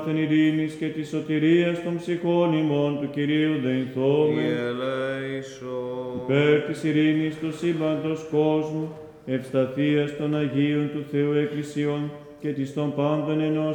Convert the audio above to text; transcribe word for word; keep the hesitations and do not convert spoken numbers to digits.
Την ειρήνης και της σωτηρίας των ψυχών ημών του Κυρίου δεηθώμεν. Υπέρ της ειρήνης του σύμπαντος κόσμου, ευσταθείας των Αγίων του Θεού Εκκλησιών και της των πάντων ενός